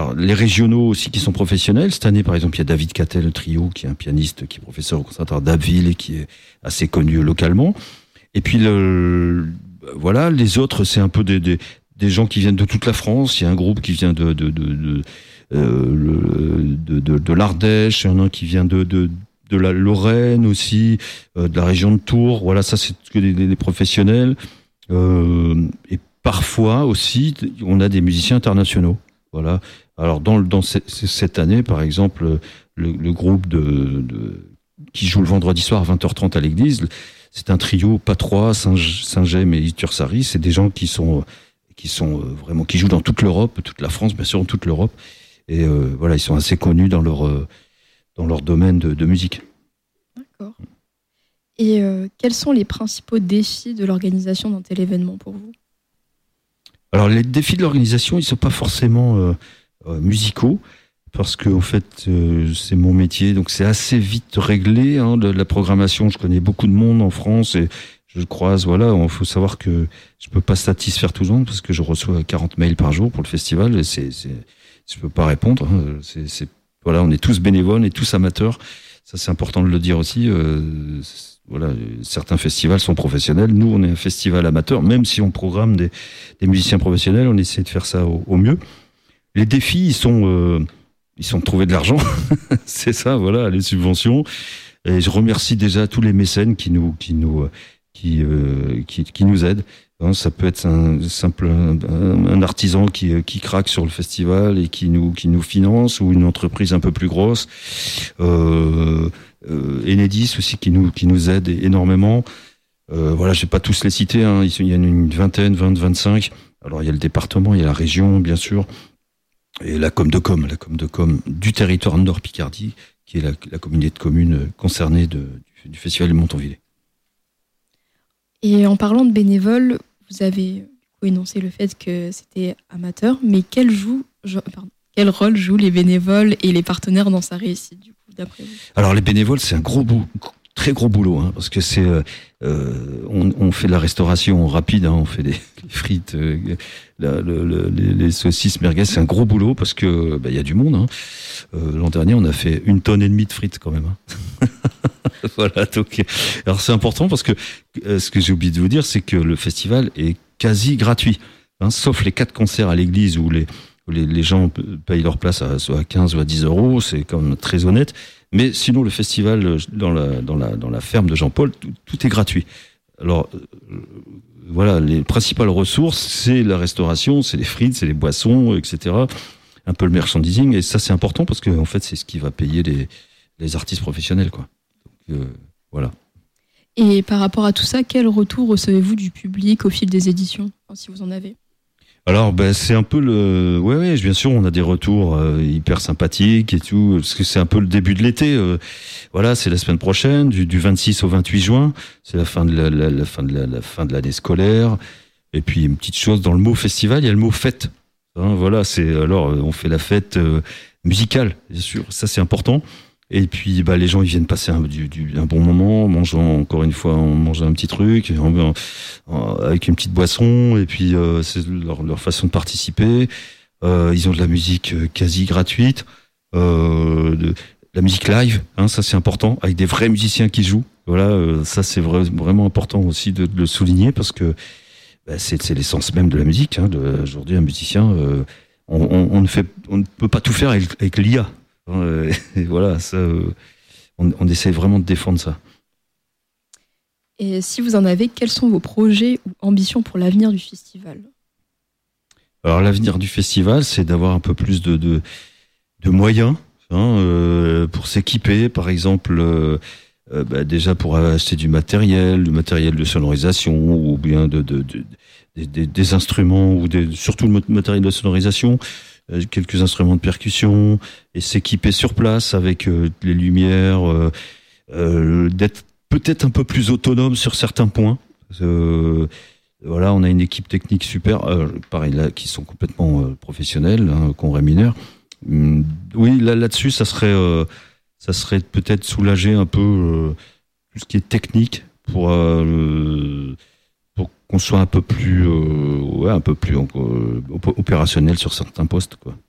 alors les régionaux aussi qui sont professionnels. Cette année, par exemple, il y a David Cattel, le trio, qui est un pianiste, qui est professeur au conservatoire d'Abbeville et qui est assez connu localement. Et puis voilà, les autres, c'est un peu des gens qui viennent de toute la France. Il y a un groupe qui vient de l'Ardèche, il y en a un qui vient de la Lorraine aussi, de la région de Tours. Voilà, ça c'est que des professionnels. Et parfois aussi, on a des musiciens internationaux. Voilà. Alors dans cette année, par exemple, le groupe qui joue le vendredi soir à 20h30 à l'église, c'est un trio Patrois, Saint-Gem et Itursari. C'est des gens qui sont vraiment, qui jouent dans toute l'Europe, toute la France, bien sûr, toute l'Europe. Et voilà, ils sont assez connus dans leur domaine de musique. D'accord. Et quels sont les principaux défis de l'organisation d'un tel événement pour vous ? Alors, les défis de l'organisation, ils sont pas forcément musicaux, parce que en fait, c'est mon métier, donc c'est assez vite réglé. De la programmation, je connais beaucoup de monde en France et je croise. Voilà, il faut savoir que je peux pas satisfaire tout le monde parce que je reçois 40 mails par jour pour le festival et je peux pas répondre. Voilà, on est tous bénévoles, on est tous amateurs. Ça, c'est important de le dire aussi. Voilà, certains festivals sont professionnels. Nous, on est un festival amateur. Même si on programme des musiciens professionnels, on essaie de faire ça au mieux. Les défis, ils sont de trouver de l'argent. C'est ça, voilà, les subventions. Et je remercie déjà tous les mécènes qui nous aident. Ça peut être un artisan qui craque sur le festival et qui nous finance, ou une entreprise un peu plus grosse. Enedis aussi qui nous aide énormément. Voilà, je vais pas tous les citer. Il y en a une vingtaine, 25. Alors il y a le département, il y a la région, bien sûr, et la com de com du territoire Nord-Picardie, qui est la communauté de communes concernée du festival de Montonvillers. Et en parlant de bénévoles, vous avez énoncé le fait que c'était amateur, mais quel rôle jouent les bénévoles et les partenaires dans sa réussite, du coup, d'après vous ? Alors les bénévoles, c'est un très gros boulot, parce que c'est on fait de la restauration rapide, on fait les frites, les saucisses merguez, c'est un gros boulot parce que il y a du monde. L'an dernier, on a fait 1,5 tonne de frites quand même. Voilà, donc alors c'est important parce que ce que j'ai oublié de vous dire, c'est que le festival est quasi gratuit, sauf les 4 concerts à l'église où les gens payent leur place soit à 15 ou à 10 euros, c'est quand même très honnête. Mais sinon, le festival dans la ferme de Jean-Paul, tout est gratuit. Alors voilà, les principales ressources, c'est la restauration, c'est les frites, c'est les boissons, etc. Un peu le merchandising, et ça c'est important parce que en fait c'est ce qui va payer les artistes professionnels, quoi. Donc, voilà. Et par rapport à tout ça, quel retour recevez-vous du public au fil des éditions, si vous en avez ? Alors, c'est un peu ouais, bien sûr, on a des retours hyper sympathiques et tout, parce que c'est un peu le début de l'été. Voilà, c'est la semaine prochaine, du 26 au 28 juin. C'est la fin de la fin de l'année scolaire. Et puis, une petite chose, dans le mot festival, il y a le mot fête. Voilà, on fait la fête musicale, bien sûr. Ça, c'est important. Et puis, les gens, ils viennent passer un bon moment, encore une fois, on mange un petit truc, avec une petite boisson, et puis, c'est leur façon de participer. Ils ont de la musique quasi gratuite, de la musique live, ça c'est important, avec des vrais musiciens qui jouent. Voilà, ça c'est vraiment important aussi de le souligner, parce que c'est l'essence même de la musique. Aujourd'hui, un musicien, on ne peut pas tout faire avec l'IA. Et voilà, ça, on essaie vraiment de défendre ça. Et si vous en avez, quels sont vos projets ou ambitions pour l'avenir du festival ? Alors l'avenir du festival, c'est d'avoir un peu plus de moyens pour s'équiper, par exemple, déjà pour acheter du matériel de sonorisation, ou bien des instruments, ou surtout le matériel de sonorisation, quelques instruments de percussion, et s'équiper sur place avec les lumières, d'être peut-être un peu plus autonome sur certains points. Voilà, on a une équipe technique super, pareil là, qui sont complètement professionnels, qu'on rémunère. Oui, là-dessus, ça serait peut-être soulager un peu tout ce qui est technique pour qu'on soit un peu plus opérationnel sur certains postes, quoi.